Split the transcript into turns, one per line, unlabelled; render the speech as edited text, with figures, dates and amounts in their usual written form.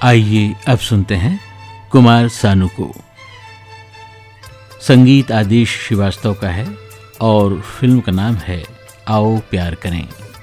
आइए अब सुनते हैं कुमार सानू को। संगीत आदेश श्रीवास्तव का है और फिल्म का नाम है आओ प्यार करें।